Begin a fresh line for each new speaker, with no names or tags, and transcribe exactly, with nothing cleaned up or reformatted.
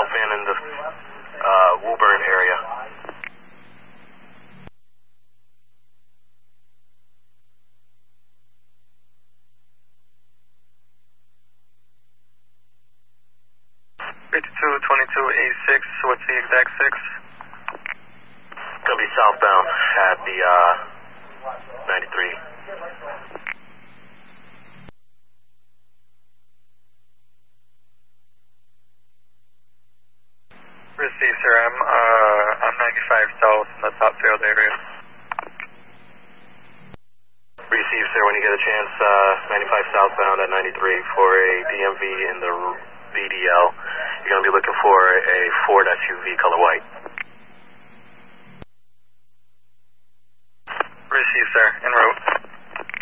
South Van in the uh, Woburn area.
fifty-two twenty-two eighty-six, what's the exact six?
Gonna be southbound at the uh, ninety-three.
Receive, sir. I'm uh, I'm ninety-five south in the Topfield area.
Receive, sir. When you get a chance, uh, ninety-five southbound at ninety-three for a D M V in the V D L. You're gonna be looking for a Ford S U V color white.
Receive, sir. En route.